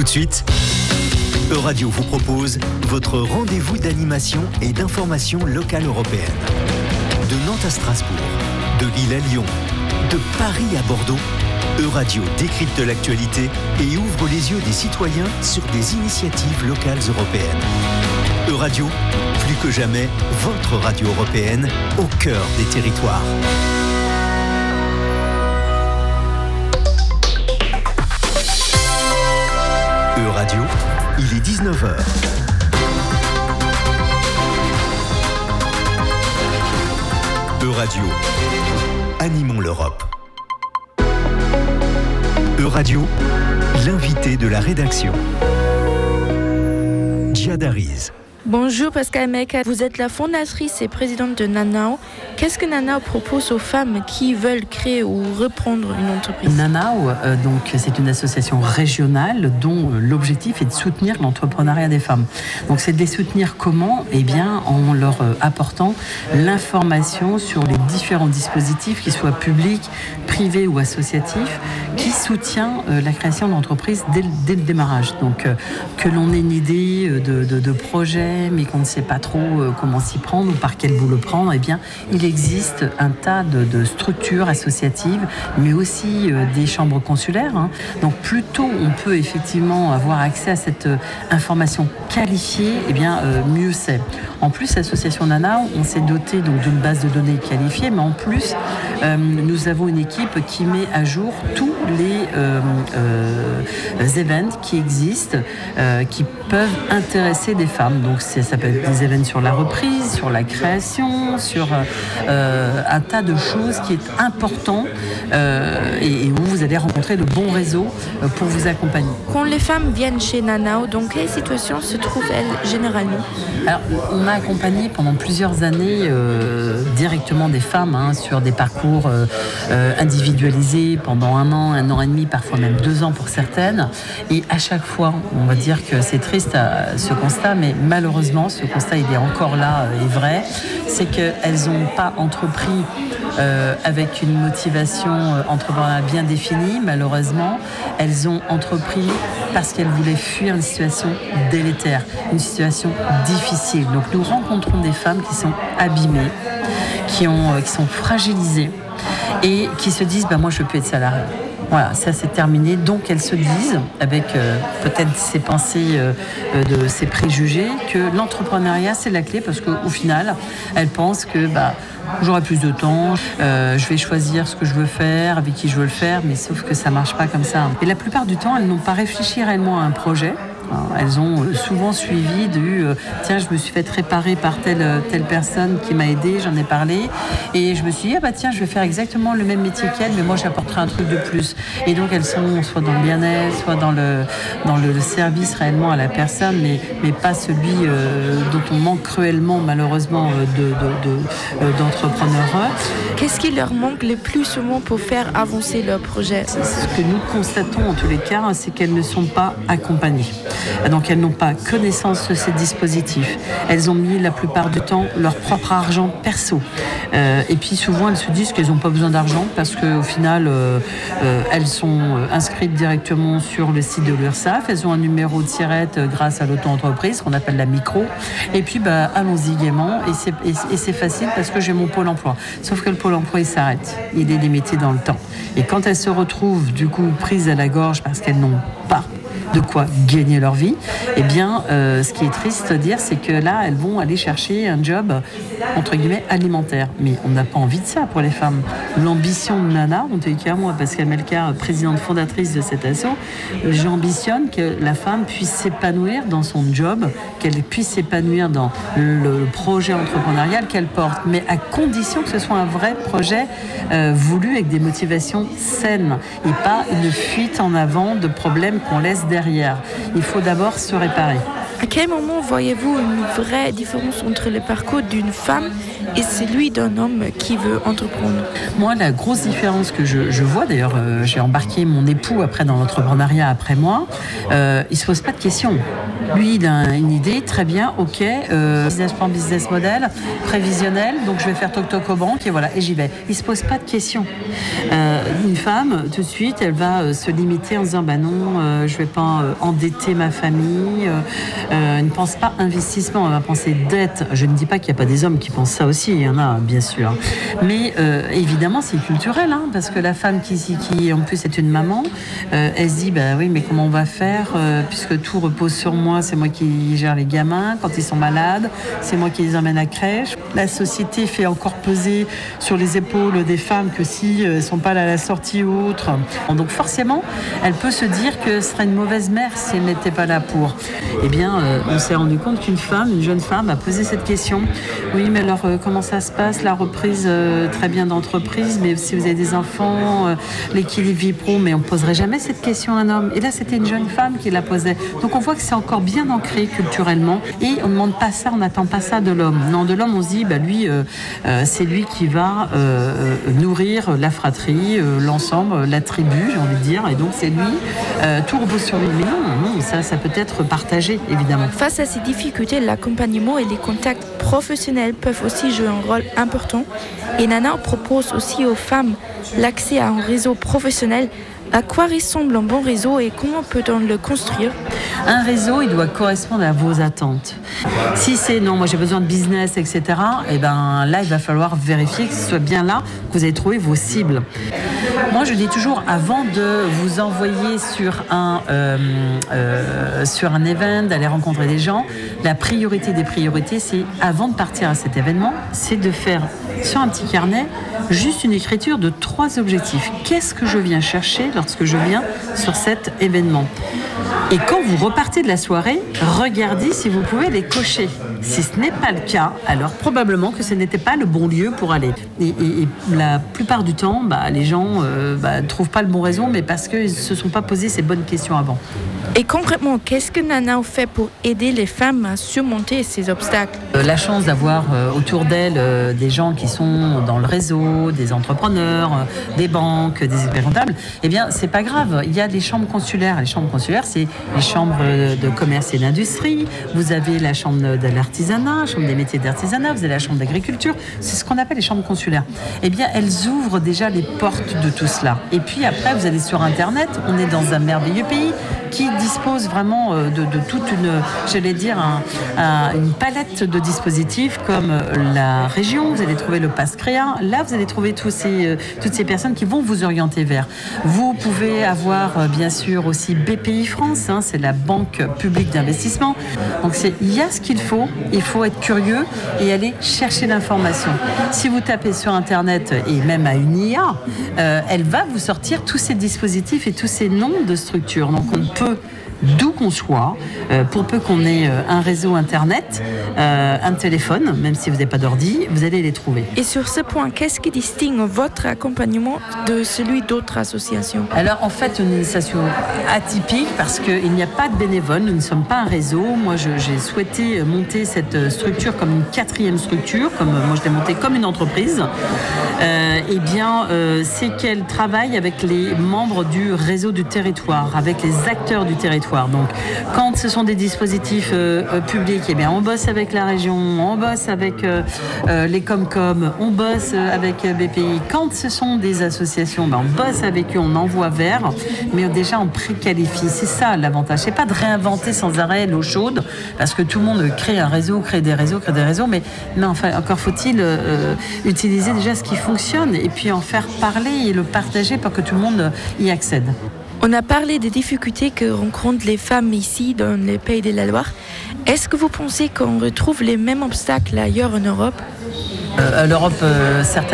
Tout de suite, Euradio vous propose votre rendez-vous d'animation et d'information locale européenne. De Nantes à Strasbourg, de Lille à Lyon, de Paris à Bordeaux, Euradio décrypte l'actualité et ouvre les yeux des citoyens sur des initiatives locales européennes. Euradio, plus que jamais, votre radio européenne au cœur des territoires. Euradio, il est 19h. Euradio, animons l'Europe. Euradio, l'invité de la rédaction. Jihad Ariz. Bonjour Pascal Meka, vous êtes la fondatrice et présidente de Nanao. Qu'est-ce que Nanao propose aux femmes qui veulent créer ou reprendre une entreprise ? Nanao, donc, c'est une association régionale dont l'objectif est de soutenir l'entrepreneuriat des femmes. Donc c'est de les soutenir comment ? Eh bien en leur apportant l'information sur les différents dispositifs, qu'ils soient publics, privés ou associatifs, qui soutient la création d'entreprises dès le démarrage. Donc que l'on ait une idée de projet, mais qu'on ne sait pas trop comment s'y prendre ou par quel bout le prendre, eh bien, il existe un tas de structures associatives, mais aussi des chambres consulaires. Donc, plus tôt on peut effectivement avoir accès à cette information qualifiée, eh bien, mieux c'est. En plus, l'association Nanao, on s'est doté donc d'une base de données qualifiée, mais en plus, nous avons une équipe qui met à jour tous les événements qui existent, qui peuvent intéresser des femmes. Donc ça peut être des événements sur la reprise, sur la création, sur un tas de choses qui est important et où vous allez rencontrer le bon réseau pour vous accompagner. Quand les femmes viennent chez Nanao, dans quelle situation se trouvent-elles généralement ? Alors, on a accompagné pendant plusieurs années directement des femmes sur des parcours individualisés pendant 1 an, 1 an et demi, parfois même 2 ans pour certaines. Et à chaque fois, on va dire que c'est triste ce constat, mais malheureusement, ce constat il est encore là et vrai, c'est qu'elles n'ont pas entrepris avec une motivation entrepreneuriale bien définie, malheureusement. Elles ont entrepris parce qu'elles voulaient fuir une situation délétère, une situation difficile. Donc nous rencontrons des femmes qui sont abîmées, qui sont fragilisées et qui se disent moi je ne veux plus être salariée. Voilà, ça c'est terminé. Donc elles se disent, avec peut-être ces pensées, de ces préjugés, que l'entrepreneuriat c'est la clé parce qu'au final, elles pensent que j'aurai plus de temps, je vais choisir ce que je veux faire, avec qui je veux le faire, mais sauf que ça ne marche pas comme ça. Et la plupart du temps, elles n'ont pas réfléchi réellement à un projet. Elles ont souvent suivi tiens, je me suis fait réparer par telle personne qui m'a aidée, j'en ai parlé, et je me suis dit tiens, je vais faire exactement le même métier qu'elle, mais moi j'apporterai un truc de plus. Et donc elles sont soit dans le bien-être, soit dans le service réellement à la personne, mais pas celui dont on manque cruellement malheureusement d'entrepreneurs. Qu'est-ce qui leur manque le plus souvent pour faire avancer leur projet ? Ce que nous constatons en tous les cas, c'est qu'elles ne sont pas accompagnées. Donc elles n'ont pas connaissance de ces dispositifs. Elles ont mis la plupart du temps leur propre argent perso. Et puis souvent elles se disent qu'elles n'ont pas besoin d'argent parce qu'au final elles sont inscrites directement sur le site de l'URSSAF. Elles ont un numéro de tirette grâce à l'auto-entreprise qu'on appelle la micro. Et puis allons-y gaiement et c'est facile parce que j'ai mon pôle emploi. Sauf que le pôle emploi il s'arrête. Il est limité dans le temps. Et quand elles se retrouvent du coup prises à la gorge parce qu'elles n'ont pas de quoi gagner leur vie, eh bien, ce qui est triste de dire, c'est que là, elles vont aller chercher un job, entre guillemets, alimentaire. Mais on n'a pas envie de ça pour les femmes. L'ambition de Nana, en tout cas moi, Pascal Melka, présidente fondatrice de cet asso, j'ambitionne que la femme puisse s'épanouir dans son job, qu'elle puisse s'épanouir dans le projet entrepreneurial qu'elle porte, mais à condition que ce soit un vrai projet voulu avec des motivations saines et pas une fuite en avant de problèmes qu'on laisse derrière. Il faut d'abord se réparer. À quel moment voyez-vous une vraie différence entre le parcours d'une femme et celui d'un homme qui veut entreprendre? Moi, la grosse différence que je vois, d'ailleurs, j'ai embarqué mon époux après dans l'entrepreneuriat après moi, il se pose pas de questions. Lui, il a une idée, très bien, ok, business plan, business model, prévisionnel, donc je vais faire toc-toc aux banques et voilà, et j'y vais. Il se pose pas de questions. Une femme, tout de suite, elle va se limiter en disant, non, je vais pas endetter ma famille, elle ne pense pas investissement, elle va penser dette. Je ne dis pas qu'il n'y a pas des hommes qui pensent ça aussi, il y en a, bien sûr. Mais évidemment, c'est culturel, hein, parce que la femme qui en plus est une maman, elle se dit, oui, mais comment on va faire, puisque tout repose sur moi, c'est moi qui gère les gamins quand ils sont malades, c'est moi qui les emmène à crèche. La société fait encore peser sur les épaules des femmes que si elles ne sont pas là à la sortie ou autre. Donc forcément, elle peut se dire que ce serait une mauvaise mère si elle n'était pas là pour. Eh bien, on s'est rendu compte une jeune femme, a posé cette question. Oui, mais alors comment ça se passe, la reprise très bien d'entreprise, mais si vous avez des enfants, l'équilibre vie pro, mais on ne poserait jamais cette question à un homme. Et là, c'était une jeune femme qui la posait. Donc on voit que c'est encore bien ancré culturellement et on ne demande pas ça, on n'attend pas ça de l'homme. Non, de l'homme, on se dit, lui, c'est lui qui va nourrir la fratrie, l'ensemble, la tribu, j'ai envie de dire, et donc c'est lui, tout repose sur lui. Mais non, ça peut être partagé, évidemment. Face à ces difficultés, l'accompagnement et les contacts professionnels peuvent aussi jouer un rôle important. Et Nana propose aussi aux femmes l'accès à un réseau professionnel. À quoi ressemble un bon réseau et comment peut-on le construire? Un réseau, il doit correspondre à vos attentes. Si c'est non, moi j'ai besoin de business, etc., là, il va falloir vérifier que ce soit bien là que vous avez trouvé vos cibles. Moi, je dis toujours, avant de vous envoyer sur un événement, d'aller rencontrer des gens, la priorité des priorités, c'est, avant de partir à cet événement, c'est de faire sur un petit carnet juste une écriture de 3 objectifs. Qu'est-ce que je viens chercher lorsque je viens sur cet événement? Et quand vous repartez de la soirée, regardez si vous pouvez les cocher. Si ce n'est pas le cas, alors probablement que ce n'était pas le bon lieu pour aller. Et la plupart du temps, les gens ne trouvent pas le bon réseau, mais parce qu'ils ne se sont pas posé ces bonnes questions avant. Et concrètement, qu'est-ce que Nana fait pour aider les femmes à surmonter ces obstacles? La chance d'avoir autour d'elle des gens qui sont dans le réseau, des entrepreneurs, des banques, des experts comptables, eh bien, c'est pas grave. Il y a les chambres consulaires. Les chambres consulaires, c'est les chambres de commerce et d'industrie. Vous avez la chambre de l'artisanat, la chambre des métiers d'artisanat, vous avez la chambre d'agriculture. C'est ce qu'on appelle les chambres consulaires. Eh bien, elles ouvrent déjà les portes de tout cela. Et puis après, vous allez sur Internet. On est dans un merveilleux pays qui dispose vraiment de toute une palette de dispositifs comme la région. Vous allez trouver le Pass Créa. Là, vous allez trouver toutes ces personnes qui vont vous orienter vers. Vous pouvez avoir, bien sûr, aussi BPI France. C'est la banque publique d'investissement. Donc, il y a ce qu'il faut. Il faut être curieux et aller chercher l'information. Si vous tapez sur Internet et même à une IA, elle va vous sortir tous ces dispositifs et tous ces noms de structures. Donc, on peut, d'où qu'on soit, pour peu qu'on ait un réseau Internet, un téléphone, même si vous n'avez pas d'ordi, vous allez les trouver. Et sur ce point, qu'est-ce qui distingue votre accompagnement de celui d'autres associations? Alors, en fait, une association atypique parce qu'il n'y a pas de bénévoles, nous ne sommes pas un réseau. Moi, j'ai souhaité monter cette structure comme une 4e structure, moi je l'ai montée comme une entreprise. C'est qu'elle travaille avec les membres du réseau du territoire, avec les acteurs du territoire. Donc, quand ce sont des dispositifs publics, on bosse avec la région, on bosse avec les Comcom, on bosse avec BPI. Quand ce sont des associations, on bosse avec eux, on envoie vers, mais déjà on préqualifie. C'est ça l'avantage. C'est pas de réinventer sans arrêt l'eau chaude, parce que tout le monde crée un réseau, crée des réseaux, mais encore faut-il utiliser déjà ce qui fonctionne et puis en faire parler et le partager pour que tout le monde y accède. On a parlé des difficultés que rencontrent les femmes ici dans les Pays de la Loire. Est-ce que vous pensez qu'on retrouve les mêmes obstacles ailleurs en Europe? L'Europe, certainement.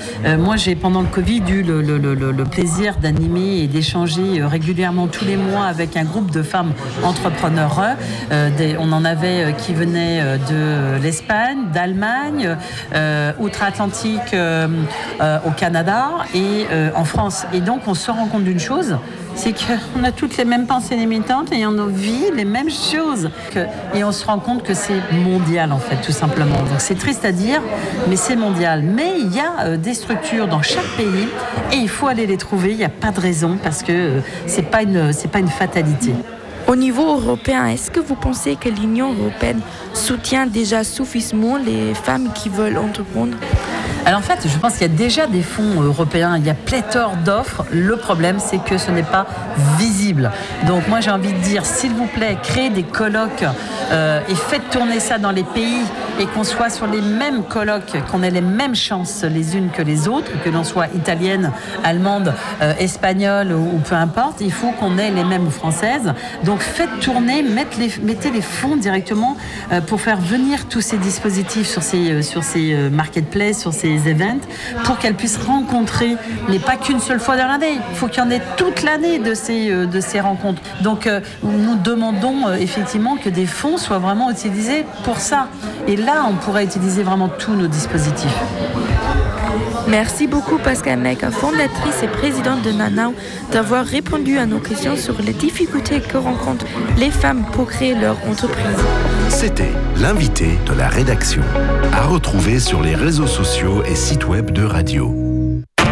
Moi, j'ai pendant le Covid eu le plaisir d'animer et d'échanger régulièrement tous les mois avec un groupe de femmes entrepreneurs. On en avait qui venaient de l'Espagne, d'Allemagne, outre-Atlantique, au Canada et en France. Et donc, on se rend compte d'une chose, c'est qu'on a toutes les mêmes pensées limitantes et on vit les mêmes choses. Et on se rend compte que c'est mondial, en fait, tout simplement. Donc c'est triste à dire, mais c'est mondial. Mais il y a des structures dans chaque pays et il faut aller les trouver. Il n'y a pas de raison parce que c'est pas une fatalité. Au niveau européen, est-ce que vous pensez que l'Union européenne soutient déjà suffisamment les femmes qui veulent entreprendre ? Alors en fait, je pense qu'il y a déjà des fonds européens, il y a pléthore d'offres. Le problème, c'est que ce n'est pas visible. Donc moi, j'ai envie de dire, s'il vous plaît, créez des colloques et faites tourner ça dans les pays et qu'on soit sur les mêmes colloques, qu'on ait les mêmes chances les unes que les autres, que l'on soit italienne, allemande, espagnole ou peu importe, il faut qu'on ait les mêmes ou françaises. Donc faites tourner, mettez les fonds directement pour faire venir tous ces dispositifs sur ces marketplaces, sur ces events, pour qu'elles puissent rencontrer, mais pas qu'une seule fois dans l'année. Il faut qu'il y en ait toute l'année de ces rencontres. Donc nous demandons effectivement que des fonds soient vraiment utilisés pour ça. Et là, on pourrait utiliser vraiment tous nos dispositifs. Merci beaucoup Pascale Meck, fondatrice et présidente de Nanao, d'avoir répondu à nos questions sur les difficultés que rencontrent les femmes pour créer leur entreprise. C'était l'invité de la rédaction, à retrouver sur les réseaux sociaux et sites web de Radio.